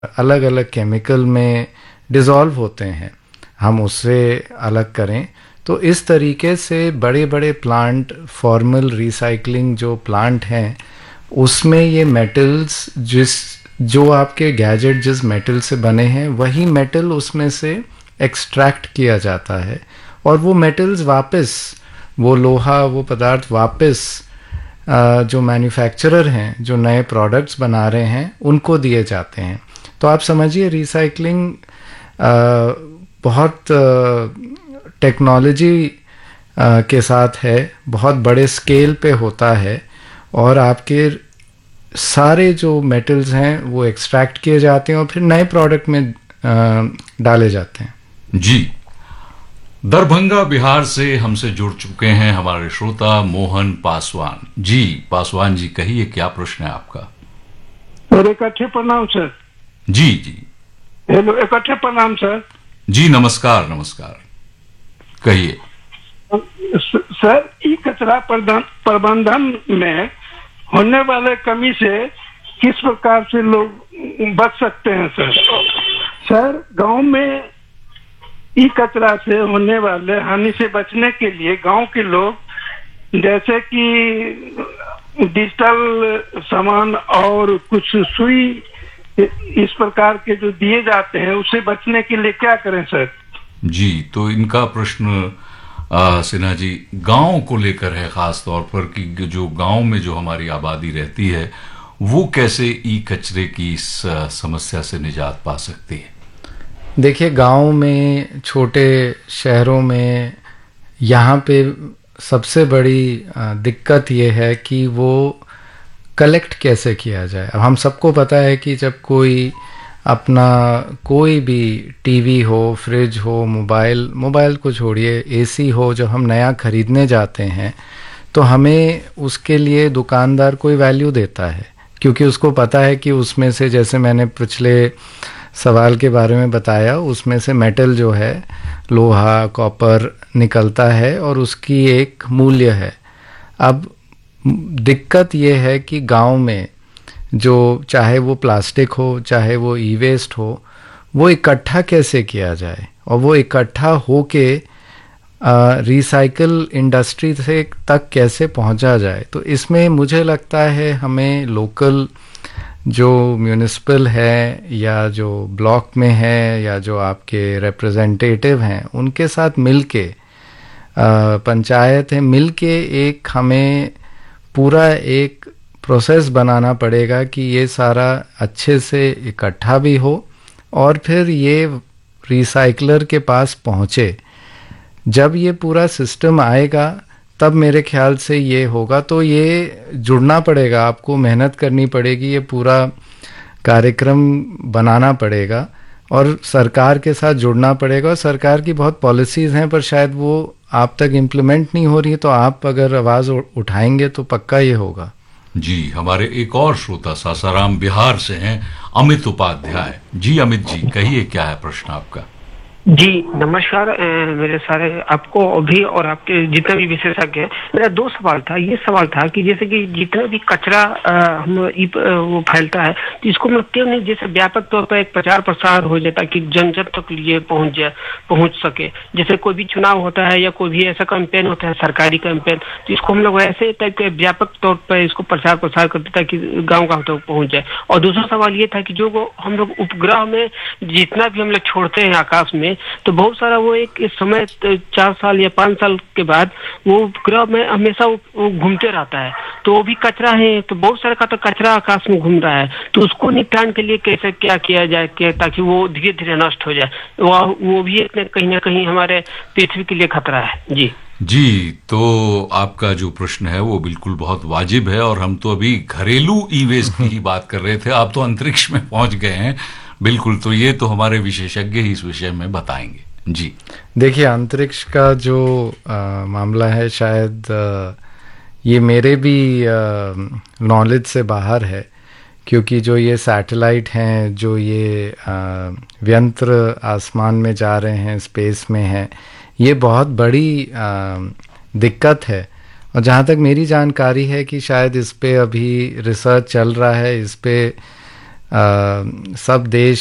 अलग अलग केमिकल में डिज़ोल्व होते हैं, हम उससे अलग करें। तो इस तरीके से बड़े बड़े प्लांट, फॉर्मल रिसाइकलिंग जो प्लांट हैं, उसमें ये मेटल्स, जो आपके गैजेट जिस मेटल से बने हैं वही मेटल उसमें से एक्सट्रैक्ट किया जाता है, और वो मेटल्स वापस, वो लोहा, वो पदार्थ वापस जो मैन्युफैक्चरर हैं, जो नए प्रोडक्ट्स बना रहे हैं, उनको दिए जाते हैं। तो आप समझिए रिसाइकलिंग बहुत टेक्नोलॉजी के साथ है, बहुत बड़े स्केल पे होता है, और आपके सारे जो मेटल्स हैं वो एक्सट्रैक्ट किए जाते हैं और फिर नए प्रोडक्ट में डाले जाते हैं। जी, दरभंगा बिहार से हमसे जुड़ चुके हैं हमारे श्रोता मोहन पासवान जी। पासवान जी, कहिए क्या प्रश्न है आपका? और इकट्ठे प्रणाम सर। जी जी। हेलो, इकट्ठे प्रणाम सर। जी नमस्कार नमस्कार, कहिए। सर, ई कचरा प्रबंधन में होने वाले कमी से किस प्रकार से लोग बच सकते हैं सर? सर, गांव में ई कचरा से होने वाले हानि से बचने के लिए गांव के लोग जैसे कि डिजिटल सामान और कुछ सुई इस प्रकार के जो दिए जाते हैं, उससे बचने के लिए क्या करें सर? जी, तो इनका प्रश्न सिन्हा जी गांव को लेकर है, खास तौर पर कि जो गांव में जो हमारी आबादी रहती है वो कैसे ई कचरे की इस समस्या से निजात पा सकती है। देखिए, गांव में, छोटे शहरों में, यहाँ पे सबसे बड़ी दिक्कत ये है कि वो कलेक्ट कैसे किया जाए। अब हम सबको पता है कि जब कोई अपना कोई भी टीवी हो, फ्रिज हो, मोबाइल को छोड़िए, एसी हो, जब हम नया खरीदने जाते हैं तो हमें उसके लिए दुकानदार कोई वैल्यू देता है, क्योंकि उसको पता है कि उसमें से, जैसे मैंने पिछले सवाल के बारे में बताया, उसमें से मेटल जो है, लोहा, कॉपर निकलता है और उसकी एक मूल्य है। अब दिक्कत ये है कि गांव में जो, चाहे वो प्लास्टिक हो, चाहे वो ई वेस्ट हो, वो इकट्ठा कैसे किया जाए और वो इकट्ठा होके रिसाइकल इंडस्ट्री से तक कैसे पहुंचा जाए। तो इसमें मुझे लगता है हमें लोकल जो म्यूनिसिपल है, या जो ब्लॉक में है, या जो आपके रिप्रेजेंटेटिव हैं, उनके साथ मिलके, पंचायत है, मिलके एक हमें पूरा एक प्रोसेस बनाना पड़ेगा कि ये सारा अच्छे से इकट्ठा भी हो और फिर ये रिसाइकलर के पास पहुँचे। जब ये पूरा सिस्टम आएगा तब मेरे ख्याल से ये होगा। तो ये जुड़ना पड़ेगा, आपको मेहनत करनी पड़ेगी, ये पूरा कार्यक्रम बनाना पड़ेगा और सरकार के साथ जुड़ना पड़ेगा। और सरकार की बहुत पॉलिसीज़ हैं, पर शायद वो आप तक इम्प्लीमेंट नहीं हो रही है। तो आप अगर आवाज़ उठाएंगे तो पक्का ये होगा। जी, हमारे एक और श्रोता सासाराम बिहार से हैं, अमित उपाध्याय जी। अमित जी, कहिए क्या है प्रश्न आपका? जी नमस्कार। मेरे सारे आपको भी और आपके जितने भी विशेषज्ञ हैं, मेरा दो सवाल था। ये सवाल था कि जैसे कि जितना भी कचरा वो फैलता है, तो इसको मतलब क्यों नहीं जैसे व्यापक तौर पर एक प्रचार प्रसार हो जाता कि जन जन तक ये पहुंच सके। जैसे कोई भी चुनाव होता है या कोई भी ऐसा कैंपेन होता है, सरकारी कैंपेन, तो इसको हम लोग ऐसे टाइप के व्यापक तौर पर इसको प्रचार प्रसार करते ताकि गाँव गाँव तक पहुंच जाए। और दूसरा सवाल ये था कि जो हम लोग उपग्रह में जितना भी हम लोग छोड़ते हैं आकाश में, तो बहुत सारा वो एक इस समय 4 साल या 5 साल के बाद वो उपग्रह में हमेशा वो घूमते रहता है, तो वो भी कचरा है। तो बहुत सारा का तो कचरा आकाश में घूम रहा है, तो उसको निपटान के लिए कैसे क्या किया जाए ताकि वो धीरे धीरे नष्ट हो जाए। वो भी कहीं ना कहीं हमारे पृथ्वी के लिए खतरा है। जी जी, तो आपका जो प्रश्न है वो बिल्कुल बहुत वाजिब है, और हम तो अभी घरेलू ई वेस्ट की ही बात कर रहे थे, आप तो अंतरिक्ष में पहुंच गए हैं। बिल्कुल, तो ये तो हमारे विशेषज्ञ ही इस विषय में बताएंगे। जी देखिए, अंतरिक्ष का जो मामला है, शायद ये मेरे भी नॉलेज से बाहर है, क्योंकि जो ये सैटेलाइट हैं, जो ये व्यंत्र आसमान में जा रहे हैं, स्पेस में हैं, ये बहुत बड़ी दिक्कत है। और जहाँ तक मेरी जानकारी है कि शायद इस पे अभी रिसर्च चल रहा है, इस पे सब देश